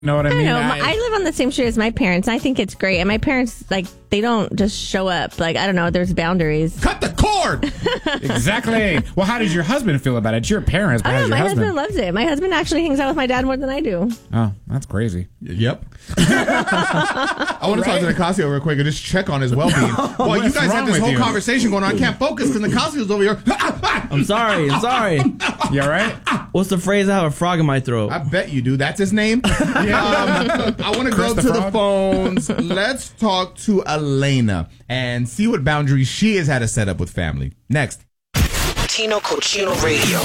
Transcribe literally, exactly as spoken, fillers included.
know what I, I mean? know. I, I live on the same street as my parents. I think it's great. And my parents, like, they don't just show up. Like, I don't know. There's boundaries. Cut the cord! Exactly. Well, how does your husband feel about it? It's your parents, but I how's don't know. your My husband? husband loves it. My husband actually hangs out with my dad more than I do. Oh, that's crazy. Yep. I want to talk to Nicasio real quick and just check on his well-being. Boy, you What's guys have wrong this with whole you? conversation going on. I can't focus because Nicasio's over here. I'm sorry. I'm sorry. You all right? What's the phrase? I have a frog in my throat. I bet you do. That's his name. um, I want to go the to the Frog? phones. Let's talk to Elena and see what boundaries she has had to set up with family. Next. Tino Cochino Radio.